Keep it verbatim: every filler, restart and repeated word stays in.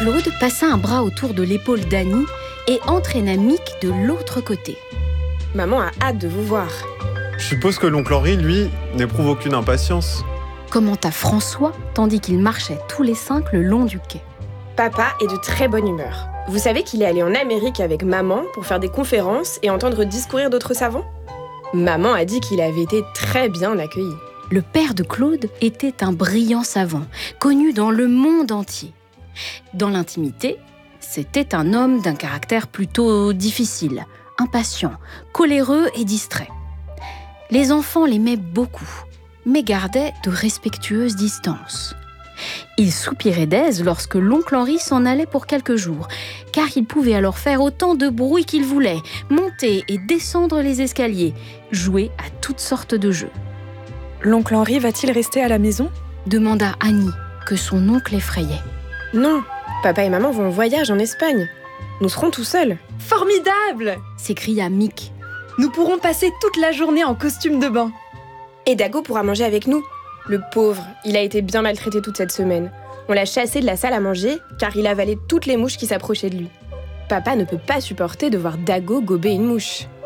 Claude passa un bras autour de l'épaule d'Annie et entraîna Mick de l'autre côté. Maman a hâte de vous voir. Je suppose que l'oncle Henri, lui, n'éprouve aucune impatience. Commenta François, tandis qu'ils marchaient tous les cinq le long du quai. Papa est de très bonne humeur. Vous savez qu'il est allé en Amérique avec maman pour faire des conférences et entendre discourir d'autres savants ? Maman a dit qu'il avait été très bien accueilli. Le père de Claude était un brillant savant, connu dans le monde entier. Dans l'intimité, c'était un homme d'un caractère plutôt difficile, impatient, coléreux et distrait. Les enfants l'aimaient beaucoup, mais gardaient de respectueuses distances. Il soupirait d'aise lorsque l'oncle Henri s'en allait pour quelques jours, car il pouvait alors faire autant de bruit qu'il voulait, monter et descendre les escaliers, jouer à toutes sortes de jeux. « L'oncle Henri va-t-il rester à la maison ?» demanda Annie, que son oncle effrayait. « Non, papa et maman vont en voyage en Espagne. Nous serons tout seuls. » « Formidable !» s'écria Mick. « Nous pourrons passer toute la journée en costume de bain. » Et Dago pourra manger avec nous. Le pauvre, il a été bien maltraité toute cette semaine. On l'a chassé de la salle à manger car il avalait toutes les mouches qui s'approchaient de lui. Papa ne peut pas supporter de voir Dago gober une mouche.